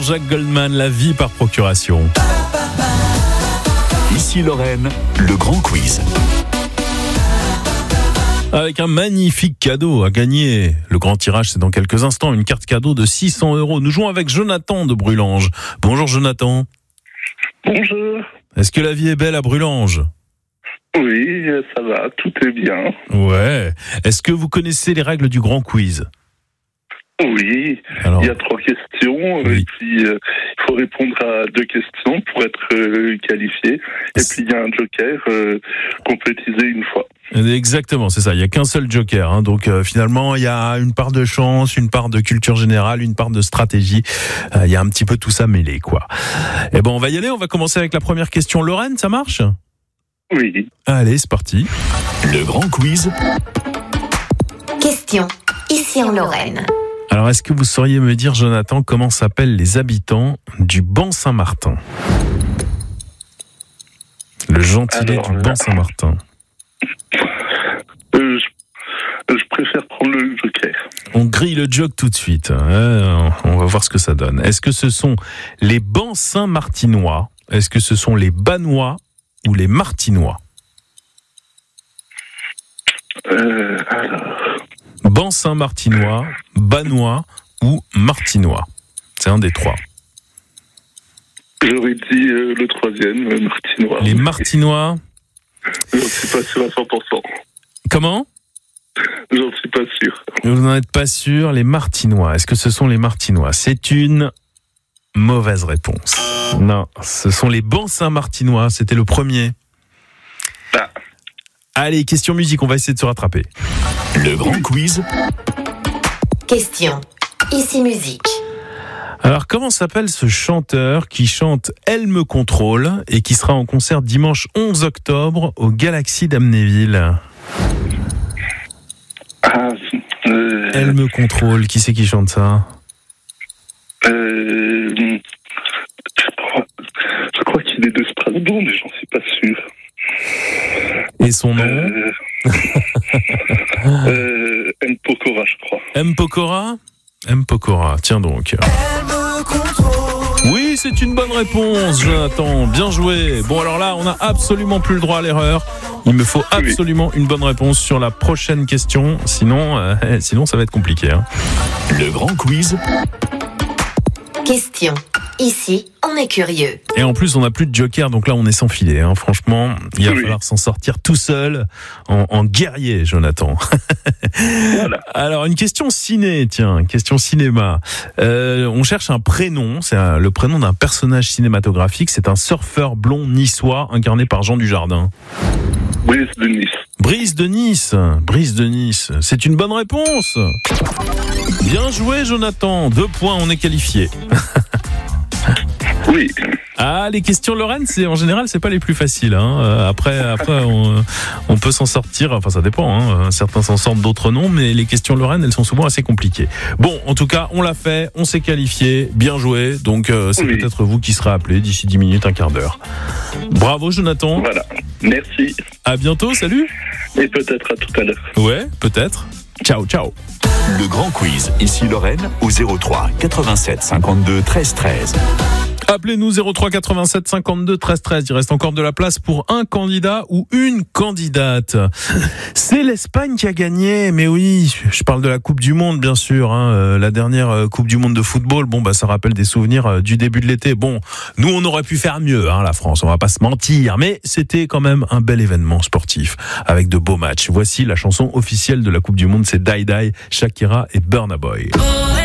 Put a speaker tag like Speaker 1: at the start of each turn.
Speaker 1: Jacques Goldman, la vie par procuration.
Speaker 2: Ici Lorraine, le grand quiz.
Speaker 1: Avec un magnifique cadeau à gagner. Le grand tirage, c'est dans quelques instants. Une carte cadeau de 600 €. Nous jouons avec Jonathan de Brulange. Bonjour Jonathan.
Speaker 3: Bonjour.
Speaker 1: Est-ce que la vie est belle à Brulange ?
Speaker 3: Oui, ça va, tout est bien.
Speaker 1: Ouais. Est-ce que vous connaissez les règles du grand quiz ?
Speaker 3: Oui,
Speaker 1: Alors,
Speaker 3: il y a 3 questions,
Speaker 1: oui.
Speaker 3: et puis il faut répondre à 2 questions pour être qualifié. Et puis il y a un joker qu'on peut utiliser une fois.
Speaker 1: Exactement, c'est ça. Il n'y a qu'un seul joker. Donc finalement, il y a une part de chance, une part de culture générale, une part de stratégie. Il y a un petit peu tout ça mêlé, quoi. Et bon, on va y aller. On va commencer avec la première question. Lorraine, ça marche ?
Speaker 3: Oui.
Speaker 1: Allez, c'est parti.
Speaker 2: Le grand quiz.
Speaker 4: Question. Ici en Lorraine.
Speaker 1: Alors, est-ce que vous sauriez me dire, Jonathan, comment s'appellent les habitants du Ban-Saint-Martin ? Le gentilé
Speaker 3: Alors,
Speaker 1: du Ban-Saint-Martin.
Speaker 3: Je préfère prendre le joker.
Speaker 1: On grille le joke tout de suite. On va voir ce que ça donne. Est-ce que ce sont les Ban-Saint-Martinois ? Est-ce que ce sont les Bannois ou les Martinois ?
Speaker 3: Alors,
Speaker 1: Ban-Saint-Martinois, Bannois ou Martinois. C'est un des 3.
Speaker 3: j'aurais dit le 3e, Martinois.
Speaker 1: Les Martinois.
Speaker 3: J'en suis pas sûr à 100%.
Speaker 1: Comment ?
Speaker 3: J'en suis pas sûr.
Speaker 1: Vous n'en êtes pas sûr. Les Martinois. Est-ce que ce sont les Martinois ? C'est une mauvaise réponse. Non, ce sont les Ban-Saint-Martinois. C'était le premier.
Speaker 3: Ah.
Speaker 1: Allez, question musique. On va essayer de se rattraper.
Speaker 2: Le grand quiz.
Speaker 4: Question. Ici musique.
Speaker 1: Alors, comment s'appelle ce chanteur qui chante « Elle me contrôle » et qui sera en concert dimanche 11 octobre au Galaxy d'Amnéville ? Elle me contrôle. Qui c'est qui chante ça ?
Speaker 3: Je crois qu'il est de Strasbourg, mais j'en suis pas sûr.
Speaker 1: Et son nom ?
Speaker 3: M. Pokora, je crois.
Speaker 1: M. Pokora ? M. Pokora, tiens donc. Oui, c'est une bonne réponse, Jonathan. Bien joué. Bon, alors là, on n'a absolument plus le droit à l'erreur. Il me faut absolument une bonne réponse sur la prochaine question. Sinon, ça va être compliqué.
Speaker 2: Le grand quiz.
Speaker 4: Question. Ici, on est curieux.
Speaker 1: Et en plus, on n'a plus de joker, donc là, on est sans filet. Franchement, il va falloir s'en sortir tout seul, en guerrier, Jonathan.
Speaker 3: Voilà.
Speaker 1: Alors, une question ciné, tiens, question cinéma. On cherche un prénom, c'est le prénom d'un personnage cinématographique. C'est un surfeur blond niçois incarné par Jean Dujardin.
Speaker 3: Brice de Nice.
Speaker 1: Brice de Nice. Brice de Nice. C'est une bonne réponse. Bien joué, Jonathan. 2 points, on est qualifié.
Speaker 3: Oui.
Speaker 1: Ah, les questions Lorraine, en général, c'est pas les plus faciles. Après, on peut s'en sortir. Enfin, ça dépend. Certains s'en sortent, d'autres non. Mais les questions Lorraine, elles sont souvent assez compliquées. Bon, en tout cas, on l'a fait. On s'est qualifié. Bien joué. Donc, c'est peut-être vous qui serez appelé d'ici 10 minutes, un quart d'heure. Bravo, Jonathan.
Speaker 3: Voilà. Merci.
Speaker 1: À bientôt. Salut.
Speaker 3: Et peut-être à tout à l'heure.
Speaker 1: Ouais, peut-être. Ciao, ciao.
Speaker 2: Le grand quiz. Ici Lorraine au 03 87 52 13 13.
Speaker 1: Appelez-nous 03 87 52 13 13. Il reste encore de la place pour un candidat ou une candidate. C'est l'Espagne qui a gagné. Mais oui, je parle de la Coupe du Monde, bien sûr. La dernière Coupe du Monde de football. Bon, ça rappelle des souvenirs du début de l'été. Bon, nous, on aurait pu faire mieux, la France. On va pas se mentir. Mais c'était quand même un bel événement sportif avec de beaux matchs. Voici la chanson officielle de la Coupe du Monde. C'est Die Die, Shakira et Burna Boy.